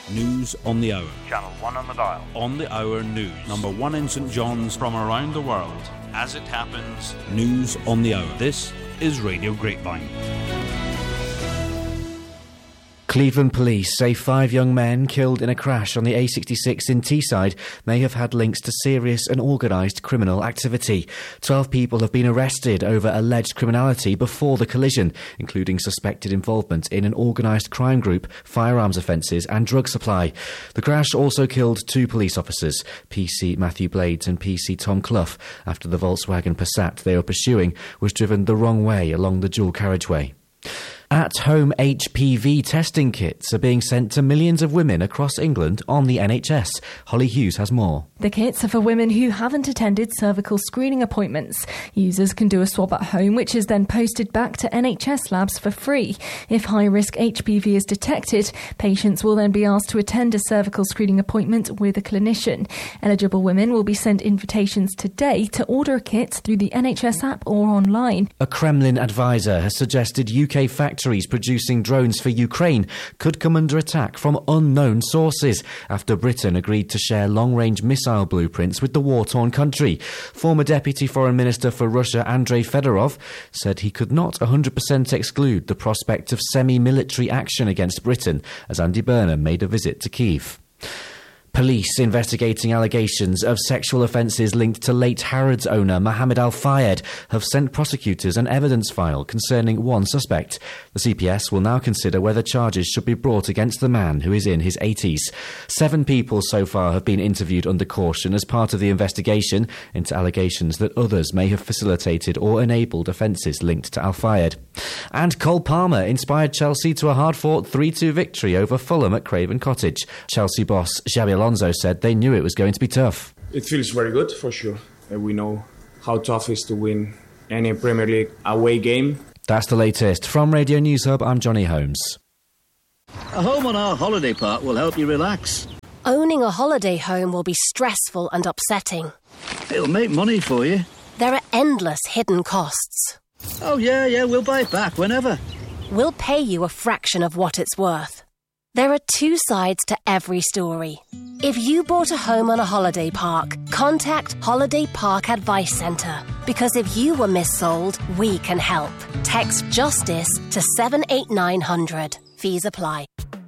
News on the hour. Channel 1 on the dial. On the hour news. Number 1 in St John's from around the world. As it happens, news on the hour. This is Radio Grapevine. Cleveland police say 5 young men killed in a crash on the A66 in Teesside may have had links to serious and organised criminal activity. 12 people have been arrested over alleged criminality before the collision, including suspected involvement in an organised crime group, firearms offences and drug supply. The crash also killed 2 police officers, PC Matthew Blades and PC Tom Clough, after the Volkswagen Passat they were pursuing was driven the wrong way along the dual carriageway. At-home HPV testing kits are being sent to millions of women across England on the NHS. Holly Hughes has more. The kits are for women who haven't attended cervical screening appointments. Users can do a swab at home, which is then posted back to NHS labs for free. If high-risk HPV is detected, patients will then be asked to attend a cervical screening appointment with a clinician. Eligible women will be sent invitations today to order a kit through the NHS app or online. A Kremlin advisor has suggested UK factories producing drones for Ukraine could come under attack from unknown sources after Britain agreed to share long-range missile blueprints with the war-torn country. Former Deputy Foreign Minister for Russia Andrei Fedorov said he could not 100% exclude the prospect of semi-military action against Britain as Andy Burnham made a visit to Kyiv. Police investigating allegations of sexual offences linked to late Harrods owner Mohammed Al-Fayed have sent prosecutors an evidence file concerning one suspect. The CPS will now consider whether charges should be brought against the man, who is in his 80s. 7 people so far have been interviewed under caution as part of the investigation into allegations that others may have facilitated or enabled offences linked to Al-Fayed. And Cole Palmer inspired Chelsea to a hard-fought 3-2 victory over Fulham at Craven Cottage. Chelsea boss Xabi Alonso said they knew it was going to be tough. It feels very good, for sure. We know how tough it is to win any Premier League away game. That's the latest. From Radio News Hub, I'm Johnny Holmes. A home on our holiday park will help you relax. Owning a holiday home will be stressful and upsetting. It'll make money for you. There are endless hidden costs. Oh, yeah, we'll buy it back whenever. We'll pay you a fraction of what it's worth. There are 2 sides to every story. If you bought a home on a holiday park, contact Holiday Park Advice Centre. Because if you were missold, we can help. Text JUSTICE to 78900. Fees apply.